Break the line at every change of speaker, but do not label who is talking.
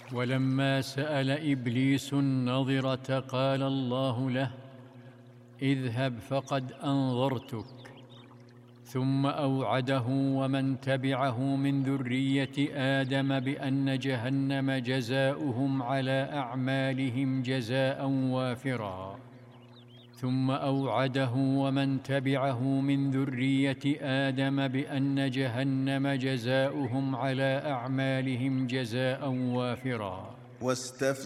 ولما سأل إبليس النظرة قال الله له: اذهب فقد أنظرتك. ثم أوعده ومن تبعه من ذرية آدم بأن جهنم جزاؤهم على أعمالهم جزاء وافرا. ثم أوعده ومن تبعه من ذرية آدم بأن جهنم جزاؤهم على أعمالهم جزاء وافرا.
واستفتح